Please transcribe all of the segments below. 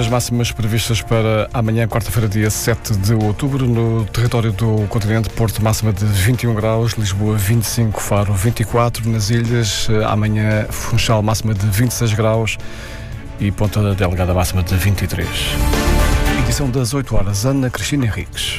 temperaturas máximas previstas para amanhã, quarta-feira, dia 7 de outubro. No território do continente, Porto, máxima de 21 graus, Lisboa 25, Faro 24, nas ilhas, amanhã, Funchal, máxima de 26 graus e Ponta Delgada, máxima de 23. Edição das 8 horas, Ana Cristina Henriques.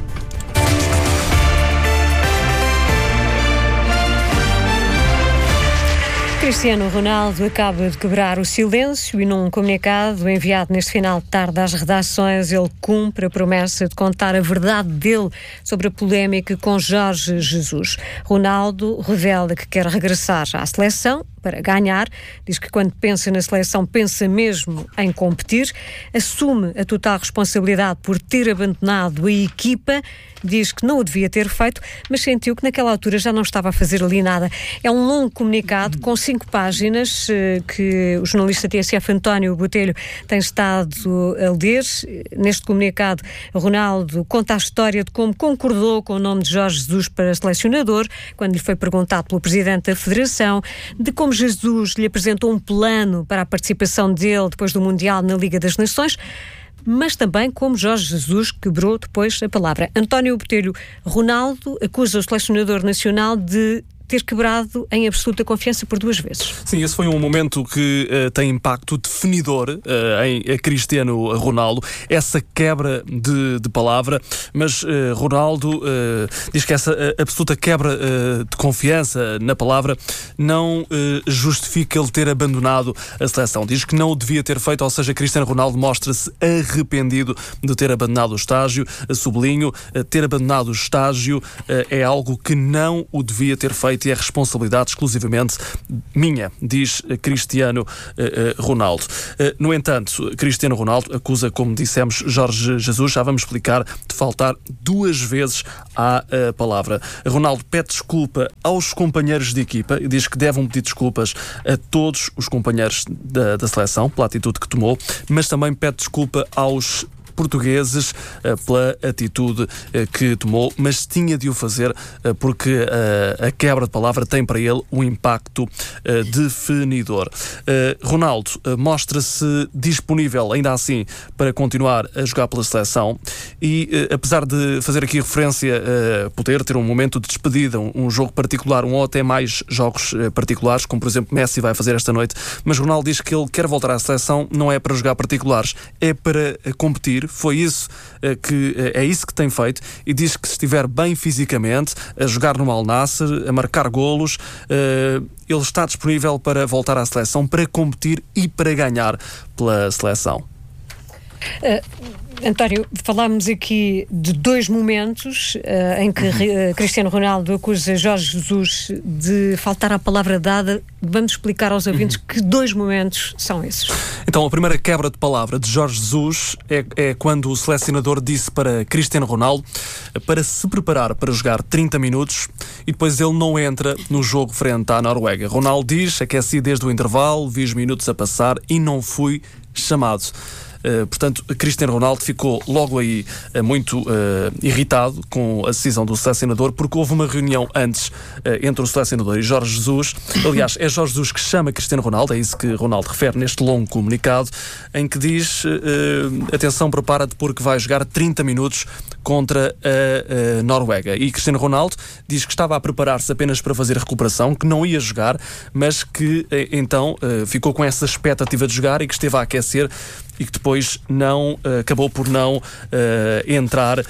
Cristiano Ronaldo acaba de quebrar o silêncio e num comunicado enviado neste final de tarde às redações, ele cumpre a promessa de contar a verdade dele sobre a polémica com Jorge Jesus. Ronaldo revela que quer regressar à seleção para ganhar, diz que quando pensa na seleção pensa mesmo em competir, assume a total responsabilidade por ter abandonado a equipa, diz que não o devia ter feito, mas sentiu que naquela altura já não estava a fazer ali nada. É um longo comunicado com 5 páginas que o jornalista TSF António Botelho tem estado a ler. Neste comunicado, Ronaldo conta a história de como concordou com o nome de Jorge Jesus para selecionador, quando lhe foi perguntado pelo Presidente da Federação, de como Jesus lhe apresentou um plano para a participação dele depois do Mundial na Liga das Nações, mas também como Jorge Jesus quebrou depois a palavra. António Botelho, Ronaldo acusa o selecionador nacional de ter quebrado em absoluta confiança por 2 vezes. Sim, esse foi um momento que tem impacto definidor em Cristiano Ronaldo, essa quebra de palavra, mas Ronaldo diz que essa absoluta quebra de confiança na palavra não justifica ele ter abandonado a seleção. Diz que não o devia ter feito, ou seja, Cristiano Ronaldo mostra-se arrependido de ter abandonado o estágio. Sublinho, ter abandonado o estágio é algo que não o devia ter feito e é responsabilidade exclusivamente minha, diz Cristiano Ronaldo. No entanto, Cristiano Ronaldo acusa, como dissemos, Jorge Jesus, já vamos explicar, de faltar 2 vezes à palavra. Ronaldo pede desculpa aos companheiros de equipa e diz que devem pedir desculpas a todos os companheiros da seleção pela atitude que tomou, mas também pede desculpa aos portugueses pela atitude que tomou, mas tinha de o fazer porque a quebra de palavra tem para ele um impacto definidor. Ronaldo mostra-se disponível, ainda assim, para continuar a jogar pela seleção e, apesar de fazer aqui referência a poder ter um momento de despedida, um jogo particular, ou até mais jogos particulares, como por exemplo Messi vai fazer esta noite, mas Ronaldo diz que ele quer voltar à seleção não é para jogar particulares, é para competir. Foi isso é isso que tem feito e diz que se estiver bem fisicamente, a jogar no Al Nassr, a marcar golos, ele está disponível para voltar à seleção, para competir e para ganhar pela seleção. António, falámos aqui de 2 momentos em que Cristiano Ronaldo acusa Jorge Jesus de faltar à palavra dada. Vamos explicar aos ouvintes que 2 momentos são esses. Então, a primeira quebra de palavra de Jorge Jesus é quando o selecionador disse para Cristiano Ronaldo para se preparar para jogar 30 minutos e depois ele não entra no jogo frente à Noruega. Ronaldo diz: aqueci desde o intervalo, vi os minutos a passar e não fui chamado. Portanto, Cristiano Ronaldo ficou logo aí muito irritado com a decisão do selecionador, porque houve uma reunião antes entre o selecionador e Jorge Jesus. Aliás, é Jorge Jesus que chama Cristiano Ronaldo, é isso que Ronaldo refere neste longo comunicado, em que diz: atenção, prepara-te porque vai jogar 30 minutos contra a Noruega. E Cristiano Ronaldo diz que estava a preparar-se apenas para fazer recuperação, que não ia jogar, mas que então ficou com essa expectativa de jogar e que esteve a aquecer e que depois acabou por não entrar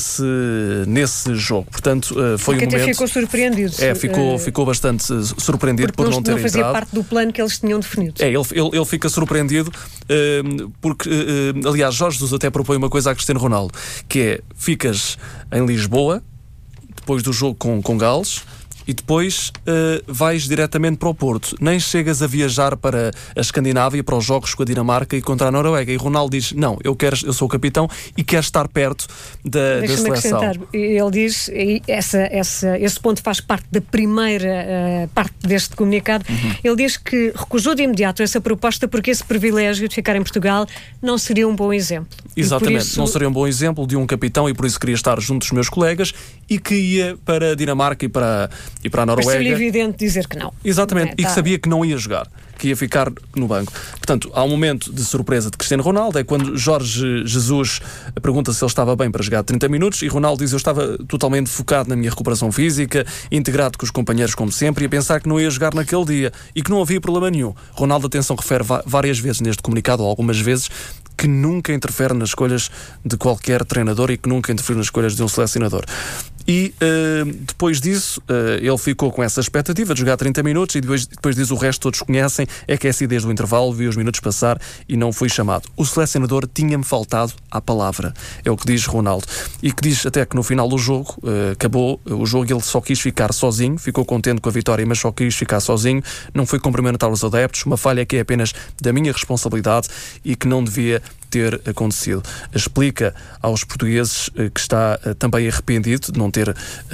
nesse jogo. Portanto, foi um momento... Porque até ficou surpreendido. Ficou bastante surpreendido por não ter entrado. Porque não fazia parte do plano que eles tinham definido. Ele fica surpreendido porque, aliás, Jorge Jesus até propõe uma coisa a Cristiano Ronaldo, que é: ficas em Lisboa, depois do jogo com Gales, e depois vais diretamente para o Porto. Nem chegas a viajar para a Escandinávia, para os jogos com a Dinamarca e contra a Noruega. E Ronaldo diz: não, eu sou o capitão e quero estar perto da seleção. Ele diz, esse ponto faz parte da primeira parte deste comunicado. Ele diz que recusou de imediato essa proposta porque esse privilégio de ficar em Portugal não seria um bom exemplo. Exatamente, não seria um bom exemplo de um capitão, e por isso queria estar junto dos meus colegas, e que ia para a Dinamarca e para e para a Noruega. Pareceu-lhe evidente dizer que não. Exatamente, e que sabia que não ia jogar, que ia ficar no banco. Portanto, há um momento de surpresa de Cristiano Ronaldo, é quando Jorge Jesus pergunta se ele estava bem para jogar 30 minutos e Ronaldo diz: eu estava totalmente focado na minha recuperação física, integrado com os companheiros como sempre, e a pensar que não ia jogar naquele dia e que não havia problema nenhum. Ronaldo, atenção, refere várias vezes neste comunicado, ou algumas vezes, que nunca interfere nas escolhas de qualquer treinador e que nunca interfere nas escolhas de um selecionador. E depois disso, ele ficou com essa expectativa de jogar 30 minutos e depois diz: o resto todos conhecem, é aqueci desde o intervalo, vi os minutos passar e não fui chamado. O selecionador tinha-me faltado à palavra, é o que diz Ronaldo. E que diz até que no final do jogo, acabou o jogo e ele só quis ficar sozinho, ficou contente com a vitória, mas só quis ficar sozinho, não foi cumprimentar os adeptos, uma falha que é apenas da minha responsabilidade e que não devia ter acontecido. Explica aos portugueses que está também arrependido de não ter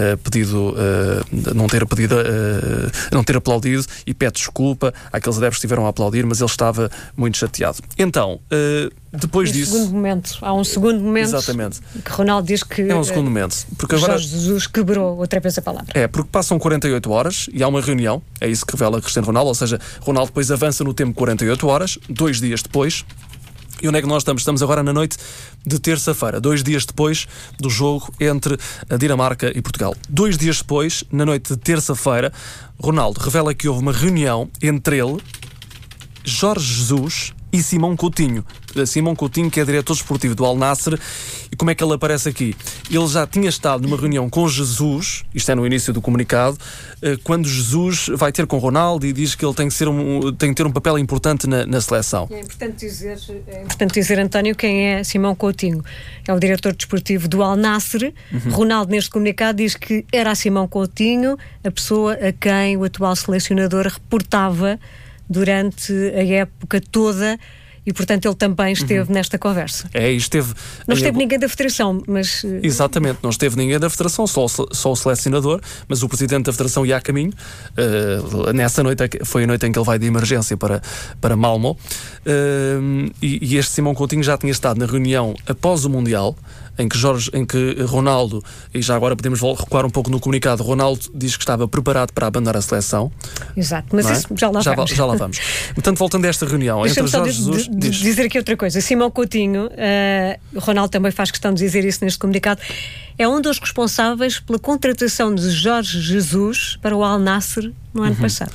aplaudido e pede desculpa àqueles adeptos que estiveram a aplaudir, mas ele estava muito chateado. Então, depois disso... Há um segundo momento exatamente, que Ronaldo diz que é um segundo momento, porque agora Jorge Jesus quebrou outra vez a palavra. É, porque passam 48 horas e há uma reunião, é isso que revela Cristiano Ronaldo, ou seja, Ronaldo depois avança no tempo 48 horas, 2 dias depois. E onde é que nós estamos? Estamos agora na noite de terça-feira, 2 dias depois do jogo entre a Dinamarca e Portugal. 2 dias depois, na noite de terça-feira, Ronaldo revela que houve uma reunião entre ele, Jorge Jesus e Simão Coutinho. Simão Coutinho, que é diretor esportivo do Al Nassr. E como é que ele aparece aqui? Ele já tinha estado numa reunião com Jesus, isto é no início do comunicado, quando Jesus vai ter com Ronaldo e diz que ele tem que ter um papel importante na seleção. É importante dizer, António, quem é Simão Coutinho. É o diretor desportivo do Al Nassr. Ronaldo, neste comunicado, diz que era a Simão Coutinho a pessoa a quem o atual selecionador reportava durante a época toda e, portanto, ele também esteve nesta conversa. Não esteve ninguém da Federação, mas... Exatamente, não esteve ninguém da Federação, só o selecionador, mas o Presidente da Federação ia a caminho. Nessa noite, foi a noite em que ele vai de emergência para Malmö, e este Simão Coutinho já tinha estado na reunião após o Mundial, em que Ronaldo, e já agora podemos recuar um pouco no comunicado, Ronaldo diz que estava preparado para abandonar a seleção. Exato, mas isso já lá vamos. Portanto, voltando a esta reunião entre Jorge Jesus... dizer aqui outra coisa. Simão Coutinho, Ronaldo também faz questão de dizer isso neste comunicado, é um dos responsáveis pela contratação de Jorge Jesus para o Al Nassr no ano passado.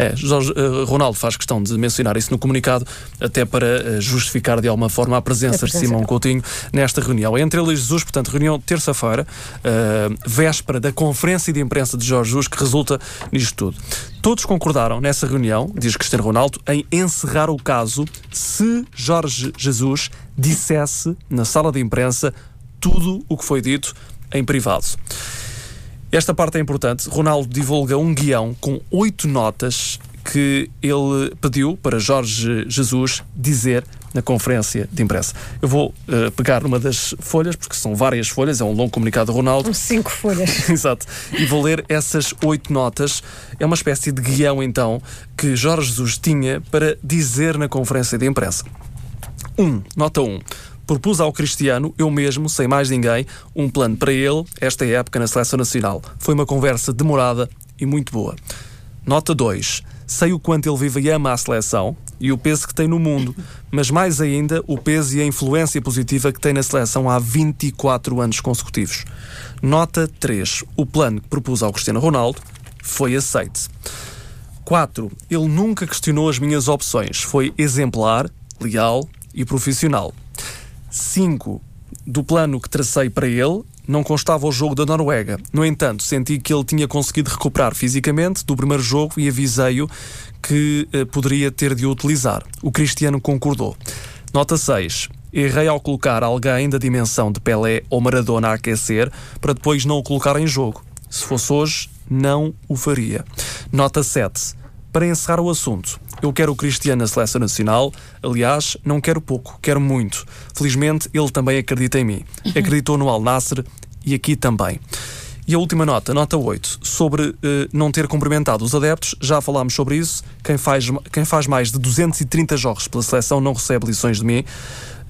Ronaldo faz questão de mencionar isso no comunicado, até para justificar de alguma forma a presença de Simão Coutinho nesta reunião. Entre ele e Jesus, portanto, reunião terça-feira, véspera da conferência de imprensa de Jorge Jesus, que resulta nisto tudo. Todos concordaram nessa reunião, diz Cristiano Ronaldo, em encerrar o caso se Jorge Jesus dissesse na sala de imprensa tudo o que foi dito em privado. Esta parte é importante. Ronaldo divulga um guião com 8 notas que ele pediu para Jorge Jesus dizer na conferência de imprensa. Eu vou pegar numa das folhas, porque são várias folhas, é um longo comunicado de Ronaldo. 5 folhas. Exato. E vou ler essas 8 notas. É uma espécie de guião, então, que Jorge Jesus tinha para dizer na conferência de imprensa. Nota 1. Propus ao Cristiano, eu mesmo, sem mais ninguém, um plano para ele, esta época na Seleção Nacional. Foi uma conversa demorada e muito boa. Nota 2. Sei o quanto ele vive e ama a seleção e o peso que tem no mundo, mas mais ainda o peso e a influência positiva que tem na seleção há 24 anos consecutivos. Nota 3. O plano que propus ao Cristiano Ronaldo foi aceite. 4. Ele nunca questionou as minhas opções. Foi exemplar, leal e profissional. 5. Do plano que tracei para ele, não constava o jogo da Noruega. No entanto, senti que ele tinha conseguido recuperar fisicamente do primeiro jogo e avisei-o que poderia ter de o utilizar. O Cristiano concordou. Nota 6. Errei ao colocar alguém da dimensão de Pelé ou Maradona a aquecer para depois não o colocar em jogo. Se fosse hoje, não o faria. Nota 7. Para encerrar o assunto, eu quero o Cristiano na Seleção Nacional. Aliás, não quero pouco, quero muito. Felizmente, ele também acredita em mim. Acreditou no Al Nassr e aqui também. E a última nota, nota 8, sobre não ter cumprimentado os adeptos. Já falámos sobre isso. Quem faz mais de 230 jogos pela seleção não recebe lições de mim.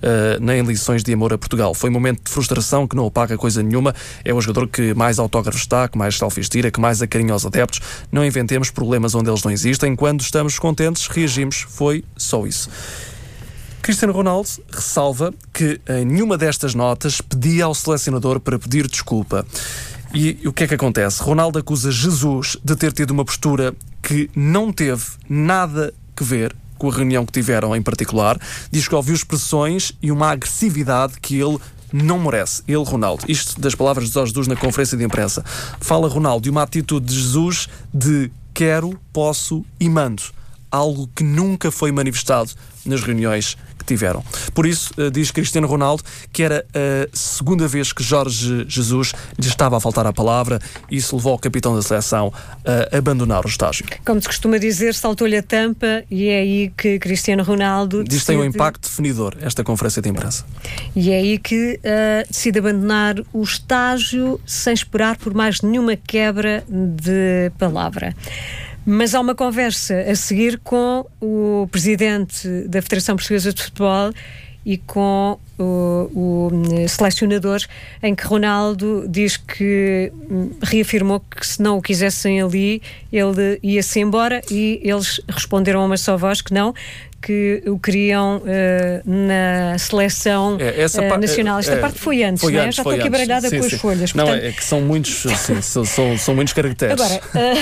nem lições de amor a Portugal. Foi um momento de frustração que não opaca coisa nenhuma. É o jogador que mais autógrafos está, que mais selfies tira, que mais acarinha aos adeptos. Não inventemos problemas onde eles não existem. Quando estamos contentes, reagimos. Foi só isso. Cristiano Ronaldo ressalva que em nenhuma destas notas pedia ao selecionador para pedir desculpa. E o que é que acontece? Ronaldo acusa Jesus de ter tido uma postura que não teve nada que ver com a reunião que tiveram em particular. Diz que ouviu expressões e uma agressividade que ele não merece. Ele, Ronaldo. Isto das palavras de Jorge Jesus na conferência de imprensa. Fala Ronaldo de uma atitude de Jesus de quero, posso e mando. Algo que nunca foi manifestado nas reuniões que tiveram. Por isso, diz Cristiano Ronaldo que era a segunda vez que Jorge Jesus lhe estava a faltar a palavra e isso levou o capitão da seleção a abandonar o estágio. Como se costuma dizer, saltou-lhe a tampa e é aí que Cristiano Ronaldo diz que tem um impacto definidor esta conferência de imprensa. E é aí que decide abandonar o estágio sem esperar por mais nenhuma quebra de palavra. Mas há uma conversa a seguir com o presidente da Federação Portuguesa de Futebol e com o selecionador, em que Ronaldo diz que reafirmou que se não o quisessem ali, ele ia-se embora, e eles responderam a uma só voz que não, que o queriam na seleção nacional. Esta parte foi antes, não é? Já estou aqui baralhada com as folhas. Não, portanto... é que são muitos, são muitos caracteres. Agora,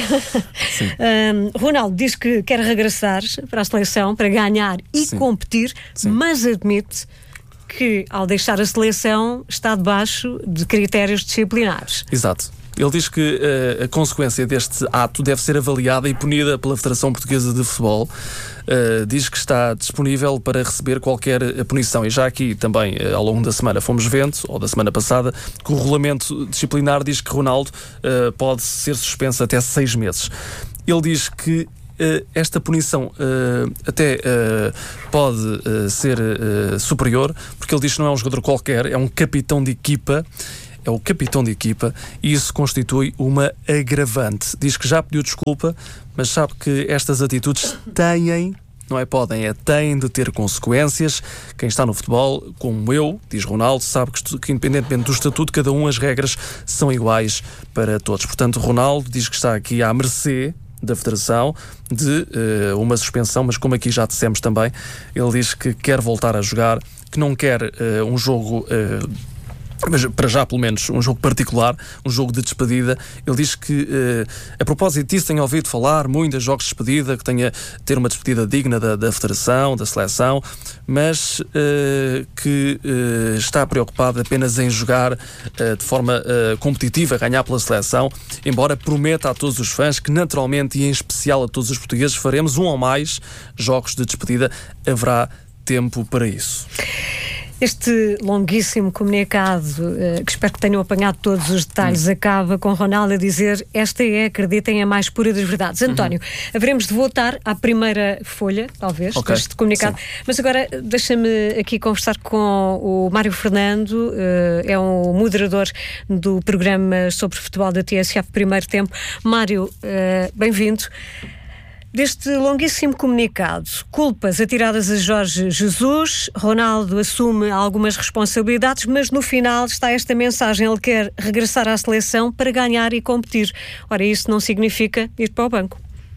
Ronaldo diz que quer regressar para a seleção para ganhar e competir, mas admite que ao deixar a seleção está debaixo de critérios disciplinares. Exato. Ele diz que a consequência deste ato deve ser avaliada e punida pela Federação Portuguesa de Futebol. Diz que está disponível para receber qualquer punição. E já aqui também, ao longo da semana, fomos vendo, ou da semana passada, que o regulamento disciplinar diz que Ronaldo pode ser suspenso até 6 meses. Ele diz que esta punição até pode ser superior, porque ele diz que não é um jogador qualquer, é um capitão de equipa. É o capitão de equipa e isso constitui uma agravante. Diz que já pediu desculpa, mas sabe que estas atitudes têm, não é podem, têm de ter consequências. Quem está no futebol, como eu, diz Ronaldo, sabe que independentemente do estatuto, cada um, as regras são iguais para todos. Portanto, Ronaldo diz que está aqui à mercê da Federação de uma suspensão, mas como aqui já dissemos também, ele diz que quer voltar a jogar, que não quer um jogo... mas para já pelo menos um jogo particular, um jogo de despedida. Ele diz que a propósito disso tem ouvido falar muito de jogos de despedida, que tenha ter uma despedida digna da Federação, da Seleção, mas que está preocupado apenas em jogar de forma competitiva, ganhar pela Seleção, embora prometa a todos os fãs que naturalmente e em especial a todos os portugueses faremos um ou mais jogos de despedida, haverá tempo para isso. Este longuíssimo comunicado, que espero que tenham apanhado todos os detalhes, acaba com Ronaldo a dizer: esta é, acreditem, a mais pura das verdades. António, haveremos de voltar à primeira folha, talvez, deste comunicado. Sim. Mas agora deixa-me aqui conversar com o Mário Fernando, é um moderador do programa sobre futebol da TSF Primeiro Tempo. Mário, bem-vindo. Deste longuíssimo comunicado, culpas atiradas a Jorge Jesus, Ronaldo assume algumas responsabilidades, mas no final está esta mensagem: ele quer regressar à seleção para ganhar e competir. Ora, isso não significa ir para o banco.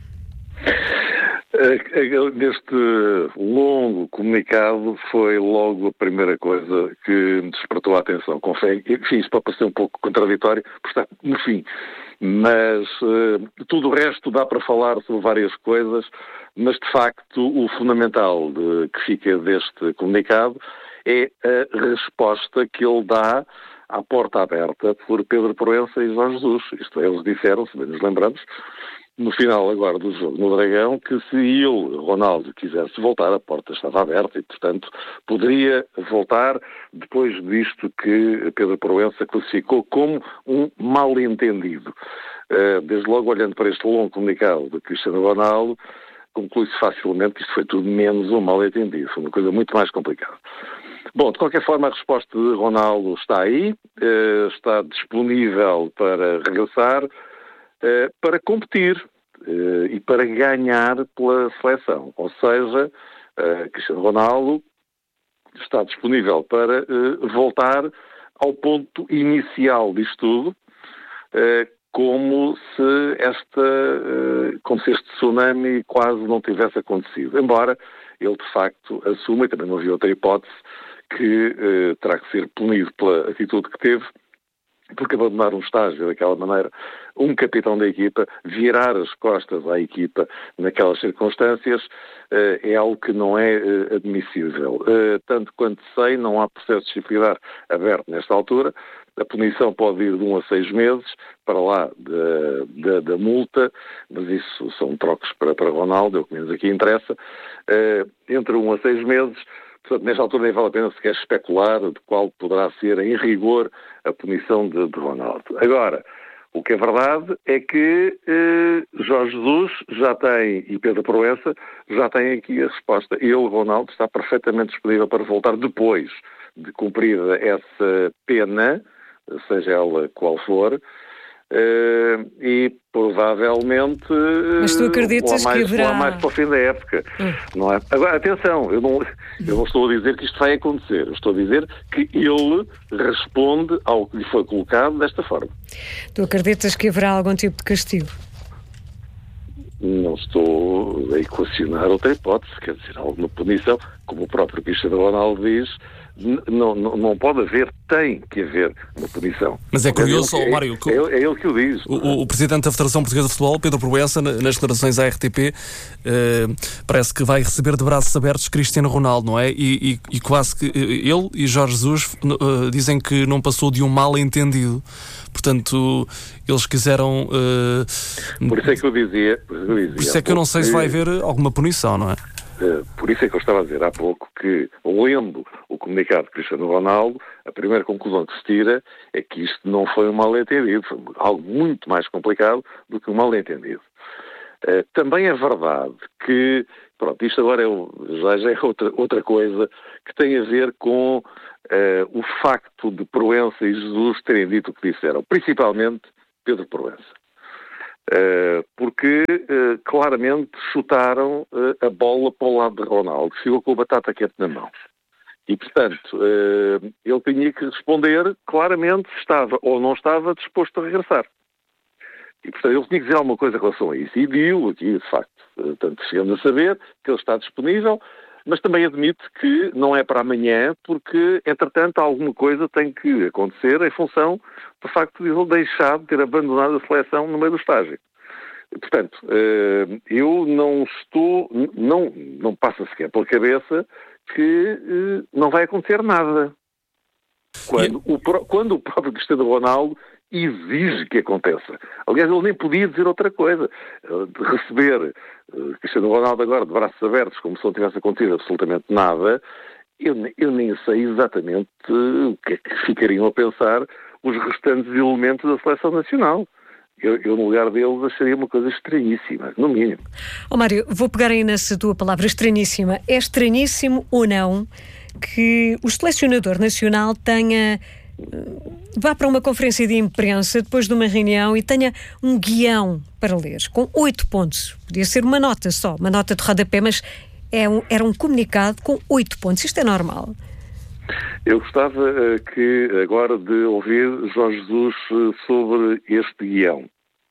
Neste longo comunicado foi logo a primeira coisa que me despertou a atenção. Confesso, enfim, isso pode parecer um pouco contraditório, porque está no fim. Mas tudo o resto dá para falar sobre várias coisas, mas de facto o fundamental que fica deste comunicado é a resposta que ele dá à porta aberta por Pedro Proença e Jorge Jesus. Isto é, eles disseram, se bem nos lembramos, no final agora do jogo no Dragão, que se ele, Ronaldo, quisesse voltar, a porta estava aberta e, portanto, poderia voltar depois disto que Pedro Proença classificou como um mal-entendido. Desde logo, olhando para este longo comunicado de Cristiano Ronaldo, conclui-se facilmente que isto foi tudo menos um mal-entendido. Foi uma coisa muito mais complicada. Bom, de qualquer forma, a resposta de Ronaldo está aí, está disponível para regressar, para competir e para ganhar pela seleção. Ou seja, Cristiano Ronaldo está disponível para voltar ao ponto inicial disto tudo, como se este tsunami quase não tivesse acontecido. Embora ele, de facto, assuma, e também não havia outra hipótese, que terá que ser punido pela atitude que teve, porque abandonar um estágio daquela maneira, um capitão da equipa, virar as costas à equipa naquelas circunstâncias, é algo que não é admissível. Tanto quanto sei, não há processo disciplinar aberto nesta altura. A punição pode ir de 1 a 6 meses, para lá da multa, mas isso são trocos para Ronaldo, é o que menos aqui interessa. Entre 1 a 6 meses. Portanto, nesta altura nem vale a pena sequer especular de qual poderá ser, em rigor, a punição de Ronaldo. Agora, o que é verdade é que Jorge Jesus já tem, e Pedro Proença, já têm aqui a resposta. Ele, Ronaldo, está perfeitamente disponível para voltar depois de cumprida essa pena, seja ela qual for, e provavelmente mas tu acreditas que haverá mais para o fim da época, não é? Agora, atenção, eu não estou a dizer que isto vai acontecer, eu estou a dizer que ele responde ao que lhe foi colocado desta forma. Tu acreditas que haverá algum tipo de castigo? Não estou a equacionar outra hipótese, quer dizer, alguma punição, como o próprio Cristiano Ronaldo diz. Não pode haver, tem que haver uma punição. Mas é curioso, Mário, é ele que o diz. O presidente da Federação Portuguesa de Futebol, Pedro Proença, nas declarações à RTP, parece que vai receber de braços abertos Cristiano Ronaldo, não é? E quase que ele e Jorge Jesus dizem que não passou de um mal-entendido. Portanto, eles quiseram... Por isso é que eu dizia... Por isso é que eu não sei se vai haver alguma punição, não é? Por isso é que eu estava a dizer há pouco que, lendo o comunicado de Cristiano Ronaldo, a primeira conclusão que se tira é que isto não foi um mal-entendido, foi algo muito mais complicado do que um mal-entendido. Também é verdade que, pronto, isto agora já é outra coisa que tem a ver com o facto de Proença e Jesus terem dito o que disseram, principalmente Pedro Proença. Porque claramente chutaram a bola para o lado de Ronaldo, ficou com a batata quente na mão. E, portanto, ele tinha que responder claramente se estava ou não estava disposto a regressar. E, portanto, ele tinha que dizer alguma coisa em relação a isso. E viu aqui, de facto. Portanto, chegamos a saber que ele está disponível, mas também admite que não é para amanhã, porque, entretanto, alguma coisa tem que acontecer em função do facto de ele deixar de ter abandonado a seleção no meio do estágio. Portanto, eu não passa sequer pela cabeça que não vai acontecer nada. Quando o próprio Cristiano Ronaldo exige que aconteça. Aliás, ele nem podia dizer outra coisa. De receber Cristiano Ronaldo agora de braços abertos, como se não tivesse acontecido absolutamente nada, eu nem sei exatamente o que é que ficariam a pensar os restantes elementos da seleção nacional. Eu, no lugar deles, acharia uma coisa estranhíssima, no mínimo. Mário, vou pegar aí nessa tua palavra, estranhíssima. É estranhíssimo ou não que o selecionador nacional vá para uma conferência de imprensa depois de uma reunião e tenha um guião para ler, com 8 pontos. Podia ser uma nota só, uma nota de rodapé, mas era um comunicado com 8 pontos. Isto é normal? Eu gostava agora de ouvir Jorge Jesus sobre este guião.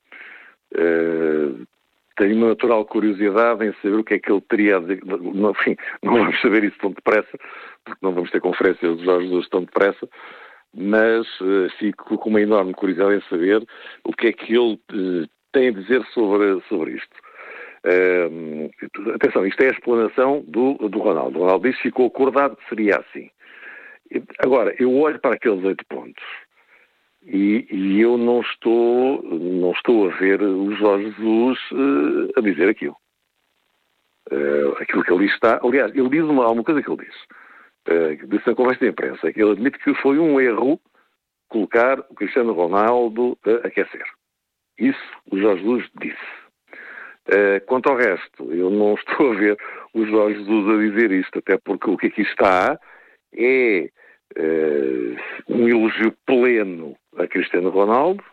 Tenho uma natural curiosidade em saber o que é que ele teria a dizer. Enfim, não vamos saber isso tão depressa, porque não vamos ter conferências de Jorge Jesus tão depressa, mas fico com uma enorme curiosidade em saber o que é que ele tem a dizer sobre isto. Atenção, isto é a explanação do Ronaldo. O Ronaldo disse que ficou acordado que seria assim. Agora, eu olho para aqueles 8 pontos e eu não estou a ver o Jorge Jesus a dizer aquilo. Aquilo que ele está... Aliás, ele diz alguma coisa que ele disse na conversa de imprensa, que ele admite que foi um erro colocar o Cristiano Ronaldo a aquecer. Isso o Jorge Jesus disse. Quanto ao resto, eu não estou a ver o Jorge Jesus a dizer isto, até porque o que aqui está é um elogio pleno a Cristiano Ronaldo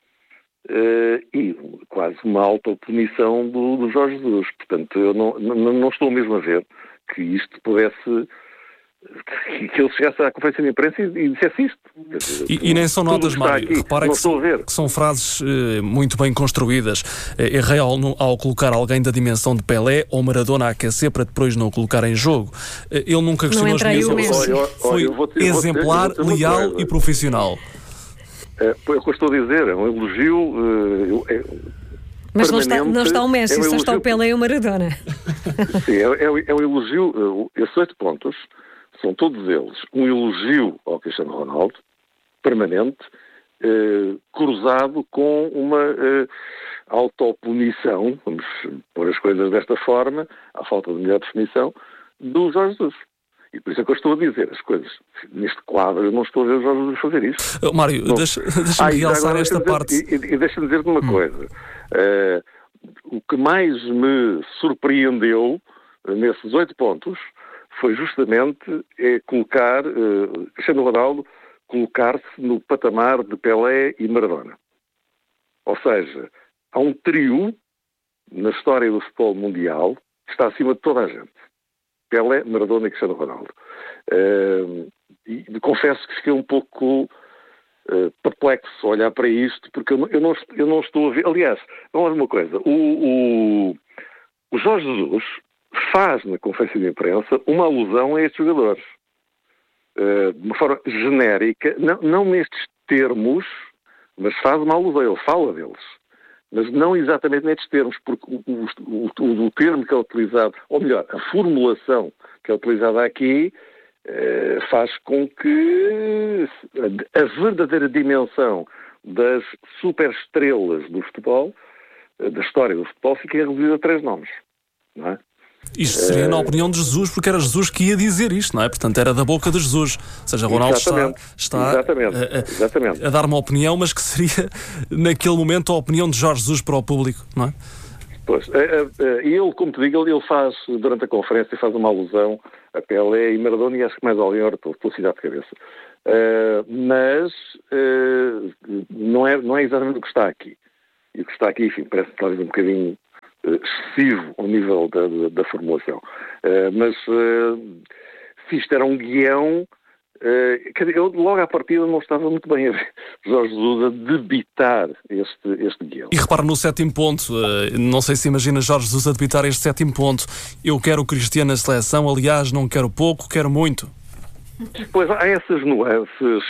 e quase uma autopunição do Jorge Jesus. Portanto, eu não estou mesmo a ver que isto pudesse que ele chegasse à conferência de imprensa e dissesse isto. E nem são notas, Mário. Repara que são frases muito bem construídas. Errei ao colocar alguém da dimensão de Pelé ou Maradona a aquecer para depois não o colocar em jogo. Ele nunca questionou as minhas ordens. Foi exemplar, leal e profissional. É o que eu estou a dizer, é um elogio. Mas não está o Messi, só está o Pelé e o Maradona. Sim, é um elogio. Esses 8 pontos são todos eles um elogio ao Cristiano Ronaldo, permanente, cruzado com uma autopunição, vamos pôr as coisas desta forma, à falta de melhor definição, do Jorge Jesus. E por isso é que eu estou a dizer as coisas. Neste quadro, eu não estou a ver o Jorge Jesus fazer isto. Mário, deixa-me realçar esta parte. E deixa-me dizer-te uma coisa. O que mais me surpreendeu nesses 8 pontos foi justamente colocar Cristiano Ronaldo, colocar-se no patamar de Pelé e Maradona. Ou seja, há um trio na história do futebol mundial que está acima de toda a gente. Pelé, Maradona e Cristiano Ronaldo. E confesso que fiquei um pouco perplexo a olhar para isto, porque eu não estou a ver. Aliás, vamos ver uma coisa. O Jorge Jesus faz na conferência de imprensa uma alusão a estes jogadores. De uma forma genérica, não nestes termos, mas faz uma alusão. Ele fala deles. Mas não exatamente nestes termos, porque o termo que é utilizado, ou melhor, a formulação que é utilizada aqui, faz com que a verdadeira dimensão das superestrelas do futebol, da história do futebol, fique reduzida a 3 nomes. Não é? Isto seria na opinião de Jesus, porque era Jesus que ia dizer isto, não é? Portanto, era da boca de Jesus. Ou seja, Ronaldo está a dar uma opinião, mas que seria, naquele momento, a opinião de Jorge Jesus para o público, não é? Pois, ele, como te digo, ele faz, durante a conferência, faz uma alusão a Pelé e Maradona, e acho que mais alguém, ora, estou cidade de cabeça. Mas não é exatamente o que está aqui. E o que está aqui, enfim, parece talvez um bocadinho excessivo ao nível da formulação. Mas se isto era um guião, eu logo à partida não estava muito bem a ver Jorge Jesus a debitar este guião. E repara no 7º ponto, não sei se imagina Jorge Jesus a debitar este 7º ponto. Eu quero o Cristiano na seleção, aliás, não quero pouco, quero muito. Pois há essas nuances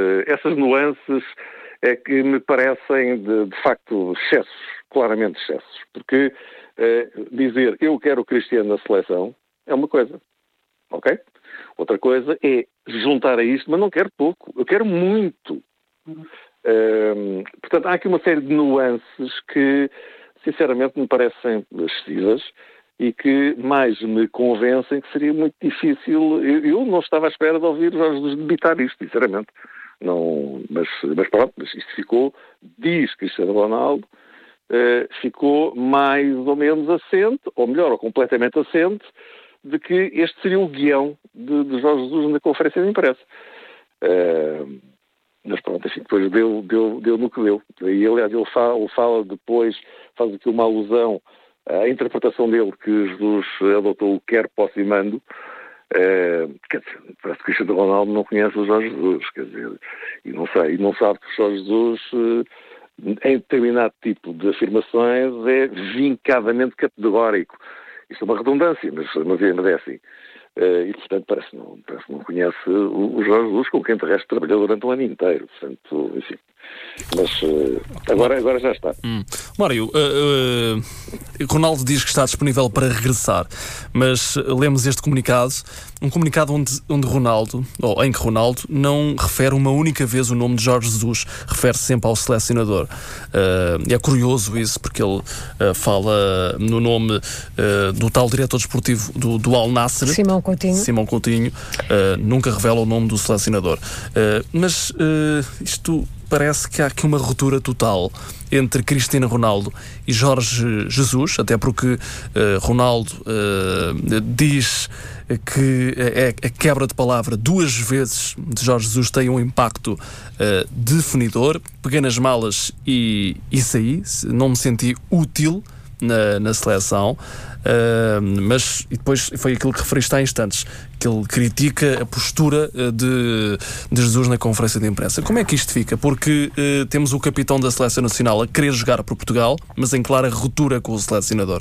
é que me parecem de facto excessos, claramente excessos, porque dizer eu quero o Cristiano na seleção é uma coisa, ok? Outra coisa é juntar a isto, mas não quero pouco, eu quero muito. Portanto, há aqui uma série de nuances que, sinceramente, me parecem excessivas e que mais me convencem que seria muito difícil. Eu não estava à espera de ouvir Jorge Jesus debitar isto, sinceramente. Não, mas pronto, isto ficou, diz Cristiano Ronaldo, ficou mais ou menos assente, ou melhor, ou completamente assente, de que este seria o guião de Jorge Jesus na conferência de imprensa. Mas pronto, assim, depois deu no que deu. E aliás, ele fala depois, faz aqui uma alusão à interpretação dele que Jesus adotou o quer, posso e mando. Quer dizer, parece que o Cristiano Ronaldo não conhece o Jorge Jesus, quer dizer, e não sabe que o Jorge Jesus, em determinado tipo de afirmações, é vincadamente categórico. Isto é uma redundância, mas é assim. E, portanto, parece que não conhece o Jorge Jesus, com quem de resto trabalhou durante um ano inteiro. Portanto, enfim. Mas agora já está. Mário, Ronaldo diz que está disponível para regressar, mas lemos este comunicado, um comunicado onde Ronaldo, ou em que Ronaldo, não refere uma única vez o nome de Jorge Jesus, refere sempre ao selecionador. É curioso isso, porque ele fala no nome do tal diretor desportivo do Al Nassr, Simão Coutinho, nunca revela o nome do selecionador. Mas isto parece que há aqui uma ruptura total entre Cristiano Ronaldo e Jorge Jesus, até porque Ronaldo diz que a quebra de palavra 2 vezes de Jorge Jesus tem um impacto definidor. Peguei nas malas e saí, não me senti útil na seleção, mas depois foi aquilo que referiste há instantes, que ele critica a postura de Jesus na conferência de imprensa. Como é que isto fica? Porque temos o capitão da Seleção Nacional a querer jogar por Portugal, mas em clara ruptura com o selecionador.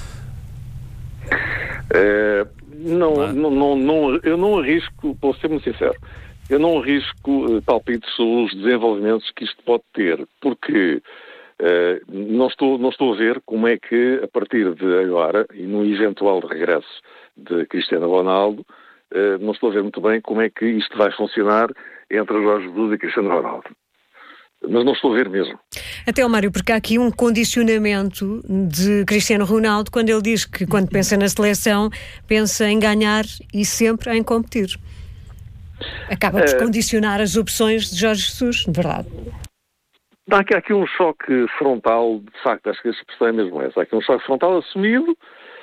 Eu não arrisco, vou ser muito sincero, eu não arrisco palpites sobre os desenvolvimentos que isto pode ter, porque não estou a ver como é que, a partir de agora, e no eventual regresso de Cristiano Ronaldo, não estou a ver muito bem como é que isto vai funcionar entre Jorge Jesus e Cristiano Ronaldo. Mas não estou a ver mesmo. Até, Mário, porque há aqui um condicionamento de Cristiano Ronaldo quando ele diz que, quando pensa na seleção, pensa em ganhar e sempre em competir. Acaba por condicionar as opções de Jorge Jesus, de verdade. Há aqui um choque frontal, de facto, acho que a expressão é mesmo essa. Há aqui um choque frontal assumido.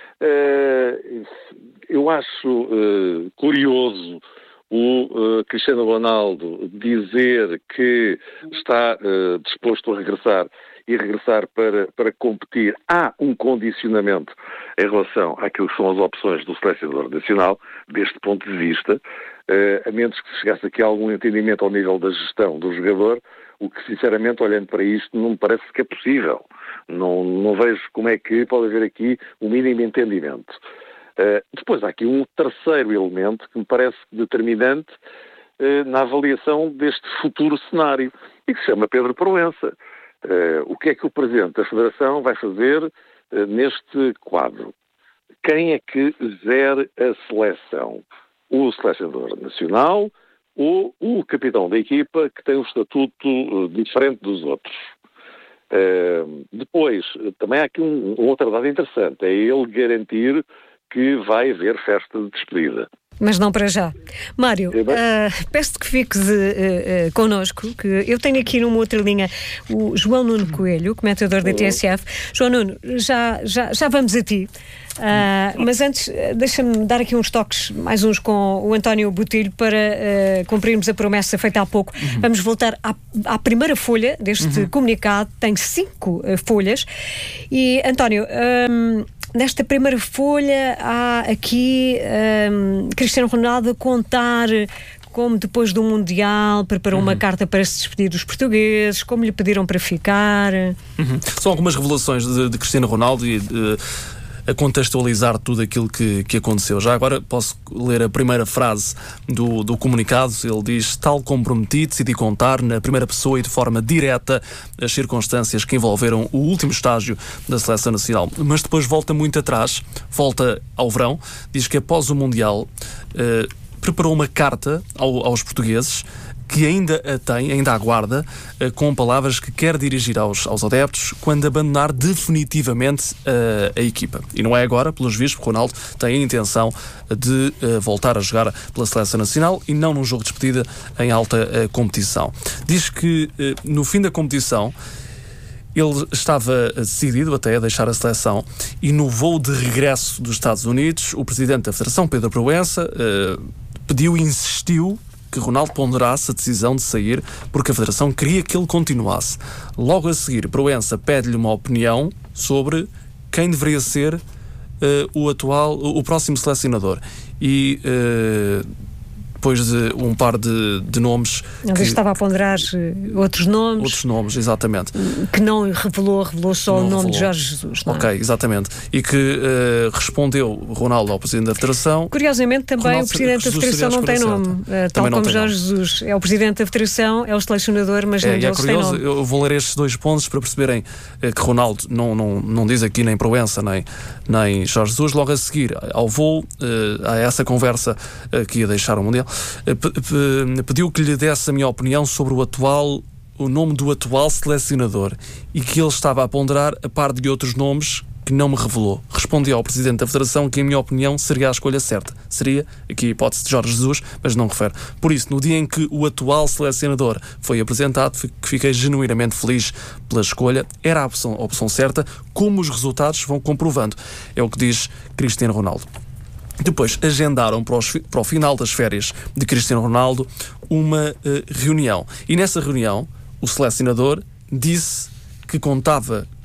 Eu acho curioso o Cristiano Ronaldo dizer que está disposto a regressar e regressar para competir. Há um condicionamento em relação àquilo que são as opções do selecionador nacional, deste ponto de vista, a menos que se chegasse aqui a algum entendimento ao nível da gestão do jogador, o que, sinceramente, olhando para isto, não me parece que é possível. Não vejo como é que pode haver aqui um mínimo entendimento. Depois há aqui um terceiro elemento que me parece determinante na avaliação deste futuro cenário e que se chama Pedro Proença. O que é que o Presidente da Federação vai fazer neste quadro? Quem é que gere a seleção? O selecionador nacional ou o capitão da equipa que tem um estatuto diferente dos outros? Depois, também há aqui um outro dado interessante, é ele garantir que vai haver festa de despedida. Mas não para já. Mário, peço-te que fiques connosco, que eu tenho aqui numa outra linha o João Nuno Coelho, comentador da TSF. João Nuno, já vamos a ti. Mas antes, deixa-me dar aqui uns toques, mais uns com o António Botelho, para cumprirmos a promessa feita há pouco. Vamos voltar à primeira folha deste comunicado, tem 5 folhas. E, António, nesta primeira folha há aqui Cristiano Ronaldo a contar como depois do Mundial preparou uma carta para se despedir dos portugueses, como lhe pediram para ficar. São algumas revelações de Cristiano Ronaldo e a contextualizar tudo aquilo que aconteceu. Já agora posso ler a primeira frase do comunicado. Ele diz: tal como prometi, decidi contar na primeira pessoa e de forma direta as circunstâncias que envolveram o último estágio da Seleção Nacional. Mas depois volta muito atrás, volta ao verão, diz que após o Mundial preparou uma carta aos portugueses que ainda a tem, ainda aguarda, com palavras que quer dirigir aos adeptos quando abandonar definitivamente a equipa. E não é agora, pelos vistos, porque Ronaldo tem a intenção de voltar a jogar pela Seleção Nacional e não num jogo de despedida em alta competição. Diz que no fim da competição ele estava decidido até a deixar a seleção e no voo de regresso dos Estados Unidos, o Presidente da Federação, Pedro Proença, pediu e insistiu que Ronaldo ponderasse a decisão de sair porque a Federação queria que ele continuasse. Logo a seguir, Proença pede-lhe uma opinião sobre quem deveria ser o próximo selecionador. E depois de um par de nomes... Ele estava a ponderar outros nomes. Outros nomes, exatamente. Que não revelou só o nome de Jorge Jesus. Não é? Ok, exatamente. E que respondeu Ronaldo ao Presidente da Federação. Curiosamente também Ronaldo, o Presidente da Federação não tem nome. Tal como Jorge Jesus. É o Presidente da Federação, é o selecionador, mas nem deles tem nome. Eu vou ler estes 2 pontos para perceberem que Ronaldo não diz aqui nem Proença, nem Jorge Jesus. Logo a seguir, ao voo, a essa conversa que ia deixar o Mundial, pediu que lhe desse a minha opinião sobre o nome do atual selecionador e que ele estava a ponderar a par de outros nomes que não me revelou. Respondi ao Presidente da Federação que a minha opinião seria a escolha certa. Seria, aqui a hipótese de Jorge Jesus, mas não refere. Por isso, no dia em que o atual selecionador foi apresentado, fiquei genuinamente feliz pela escolha. Era a opção certa, como os resultados vão comprovando. É o que diz Cristiano Ronaldo. Depois agendaram para o final das férias de Cristiano Ronaldo uma reunião. E nessa reunião, o selecionador disse que contava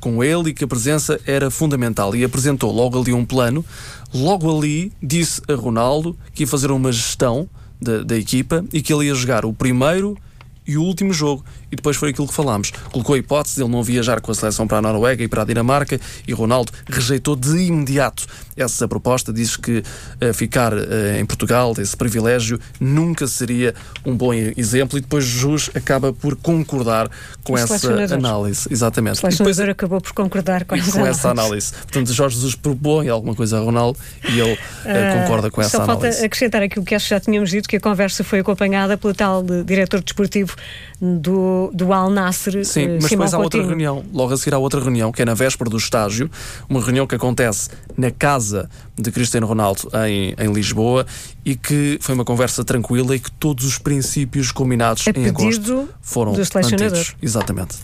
com ele e que a presença era fundamental. E apresentou logo ali um plano, logo ali disse a Ronaldo que ia fazer uma gestão da equipa e que ele ia jogar o primeiro e o último jogo. E depois foi aquilo que falámos. Colocou a hipótese de ele não viajar com a seleção para a Noruega e para a Dinamarca, e Ronaldo rejeitou de imediato essa proposta. Diz que ficar em Portugal, esse privilégio, nunca seria um bom exemplo, e depois Jesus acaba por concordar com essa análise. Exatamente. O selecionador acabou por concordar com essa análise. Portanto, Jorge Jesus propõe alguma coisa a Ronaldo e ele concorda com essa análise. Só falta acrescentar aquilo que já tínhamos dito, que a conversa foi acompanhada pelo tal diretor desportivo do Al Nassr. Sim, mas depois há outra reunião, logo a seguir há outra reunião, que é na véspera do estágio, uma reunião que acontece na casa de Cristiano Ronaldo em Lisboa, e que foi uma conversa tranquila e que todos os princípios combinados em agosto foram mantidos. Exatamente.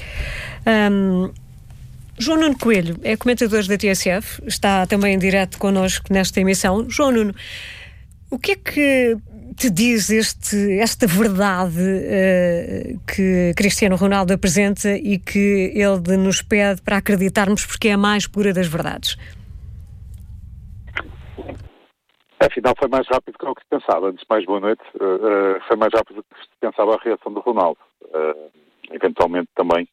João Nuno Coelho é comentador da TSF, está também em direto connosco nesta emissão. João Nuno, o que é que te diz esta verdade que Cristiano Ronaldo apresenta e que ele nos pede para acreditarmos, porque é a mais pura das verdades? Afinal, foi mais rápido que o que se pensava. Antes de mais, boa noite. Foi mais rápido do que se pensava a reação do Ronaldo. Eventualmente também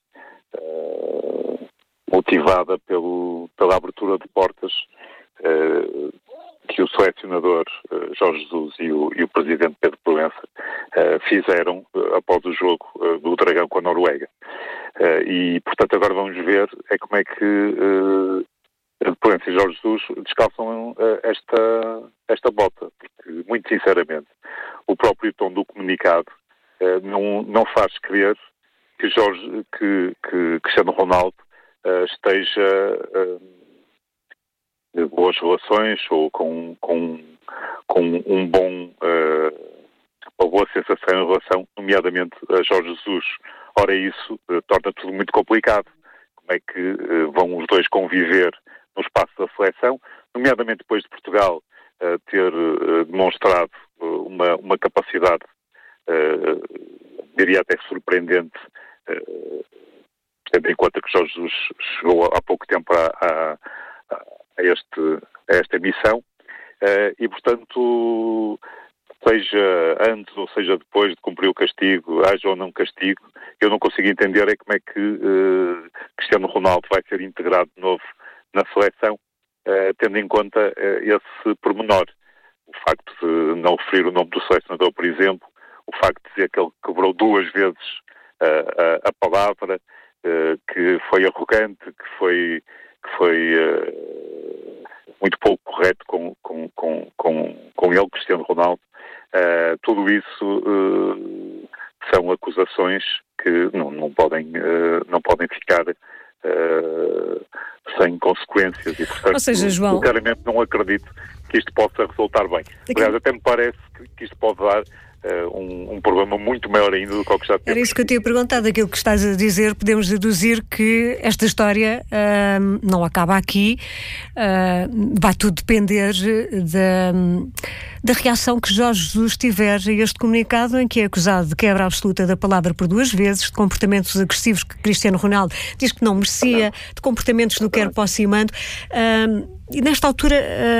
motivada pela abertura de portas que o selecionador Jorge Jesus e o presidente Pedro Proença fizeram após o jogo do Dragão com a Noruega. E, portanto, agora vamos ver como é que Pedro Proença e Jorge Jesus descalçam esta bota. Porque, muito sinceramente, o próprio tom do comunicado não faz crer que Cristiano Ronaldo esteja de boas relações ou com um bom, uma boa sensação em relação, nomeadamente, a Jorge Jesus. Ora, isso torna tudo muito complicado. Como é que vão os dois conviver no espaço da seleção, nomeadamente depois de Portugal ter demonstrado uma capacidade, diria até surpreendente, tendo em conta que Jorge Jesus chegou há pouco tempo a esta missão, e, portanto, seja antes ou seja depois de cumprir o castigo, haja ou não castigo, eu não consigo entender como é que Cristiano Ronaldo vai ser integrado de novo na seleção, tendo em conta esse pormenor. O facto de não referir o nome do selecionador, por exemplo, o facto de dizer que ele quebrou 2 vezes a palavra, que foi arrogante, que foi muito pouco correto com ele, Cristiano Ronaldo. Tudo isso são acusações que não podem ficar sem consequências, e, portanto, ou seja, João, sinceramente não acredito que isto possa resultar bem. Aliás, até me parece que isto pode dar um problema muito maior ainda do que o que já temos. Era isso que eu tinha perguntado. Aquilo que estás a dizer, podemos deduzir que esta história não acaba aqui. Vai tudo depender da reação que Jorge Jesus tiver a este comunicado, em que é acusado de quebra absoluta da palavra por 2 vezes, de comportamentos agressivos que Cristiano Ronaldo diz que não merecia, de comportamentos do quero posse e mando. E nesta altura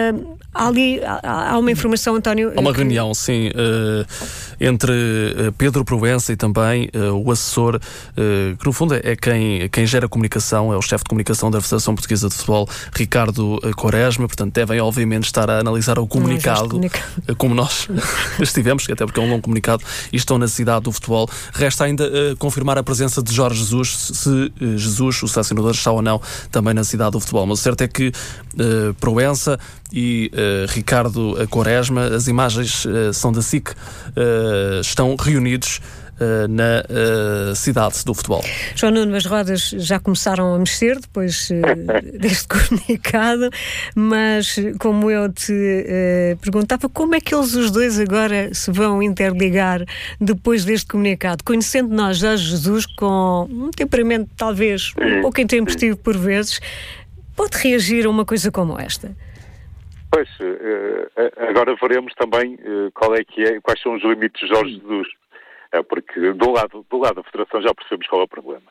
há uma informação, António... Há uma reunião, sim, entre Pedro Proença e também o assessor, que no fundo é quem gera comunicação, é o chefe de comunicação da Federação Portuguesa de Futebol, Ricardo Quaresma. Portanto, devem obviamente estar a analisar o comunicado, como nós estivemos, até porque é um longo comunicado, e estão na cidade do futebol. Resta ainda confirmar a presença de Jorge Jesus, se Jesus, o selecionador, está ou não também na cidade do futebol. Mas o certo é que Proença e Ricardo Quaresma, as imagens são da SIC, estão reunidos na cidade do futebol. João Nuno, as rodas já começaram a mexer depois deste comunicado, mas como eu te perguntava, como é que eles os dois agora se vão interligar depois deste comunicado? Conhecendo nós Jorge Jesus, com um temperamento talvez um pouco intempestivo por vezes, pode reagir a uma coisa como esta? Pois, agora veremos também quais são os limites de Jorge Jesus. Porque do lado da Federação já percebemos qual é o problema.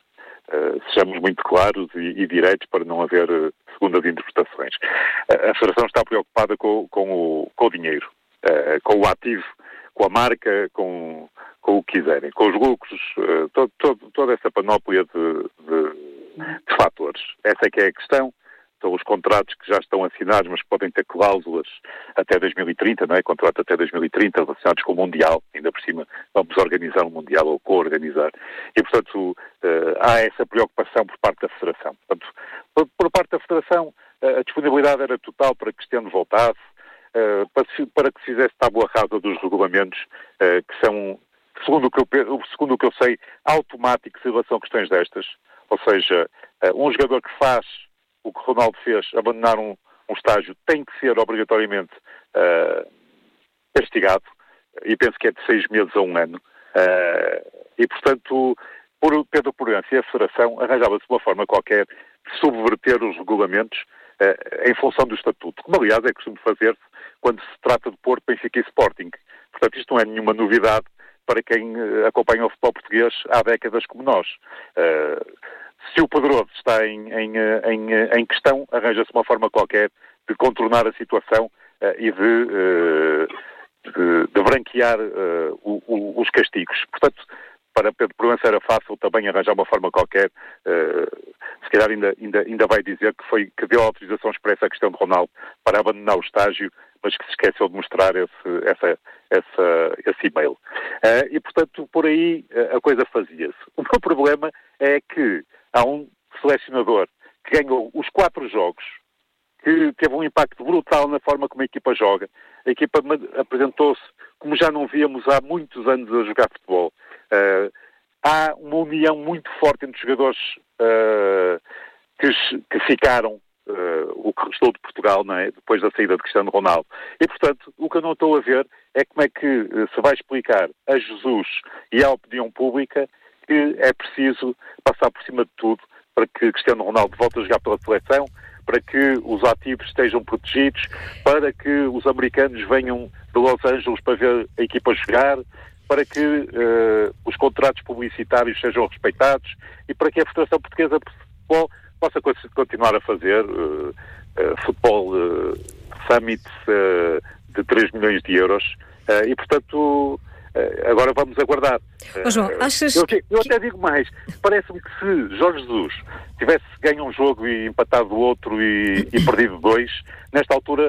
sejamos muito claros e direitos para não haver segundas interpretações. A Federação está preocupada com o dinheiro, com o ativo, com a marca, com o que quiserem, com os lucros, toda essa panóplia de fatores. Essa é que é a questão. São os contratos que já estão assinados, mas que podem ter cláusulas até 2030, não é? Contrato até 2030 relacionados com o Mundial. Ainda por cima vamos organizar um Mundial ou co-organizar. E, portanto, há essa preocupação por parte da Federação. Portanto, por parte da Federação, a disponibilidade era total para que Cristiano voltasse, para que se fizesse tábua rasa dos regulamentos, que são, segundo o que eu sei, automáticos em relação a questões destas. Ou seja, um jogador que faz o que Ronaldo fez, abandonar um estágio, tem que ser obrigatoriamente castigado, e penso que é de 6 meses a 1 ano. E, portanto, Pedro Proença e a Federação arranjava-se uma forma qualquer de subverter os regulamentos em função do estatuto, como aliás é costume fazer-se quando se trata de Porto, Benfica e Sporting. Portanto, isto não é nenhuma novidade para quem acompanha o futebol português há décadas como nós. Se o poderoso está em questão, arranja-se uma forma qualquer de contornar a situação e de branquear os castigos. Portanto, para Pedro Proença era fácil também arranjar uma forma qualquer, se calhar ainda vai dizer que deu autorização expressa à questão de Ronaldo para abandonar o estágio, mas que se esqueceu de mostrar esse e-mail. E, portanto, por aí a coisa fazia-se. O meu problema é que há um selecionador que ganhou os 4 jogos, que teve um impacto brutal na forma como a equipa joga. A equipa apresentou-se como já não víamos há muitos anos a jogar futebol. Há uma união muito forte entre os jogadores que ficaram, o que restou de Portugal, não é? Depois da saída de Cristiano Ronaldo. E, portanto, o que eu não estou a ver é como é que se vai explicar a Jesus e à opinião pública que é preciso passar por cima de tudo para que Cristiano Ronaldo volte a jogar pela seleção, para que os ativos estejam protegidos, para que os americanos venham de Los Angeles para ver a equipa jogar, para que os contratos publicitários sejam respeitados e para que a Federação Portuguesa de Futebol possa continuar a fazer futebol summits de 3 milhões de euros. E, portanto, agora vamos aguardar. João, achas eu até digo mais. Parece-me que se Jorge Jesus tivesse ganho um jogo e empatado o outro e perdido 2, nesta altura